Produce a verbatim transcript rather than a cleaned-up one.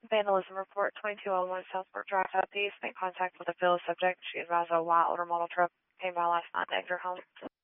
Vandalism report twenty-two oh one Southport Drive Southeast. Make contact with the field subject. She advised a white older model truck came by last night and exited her home.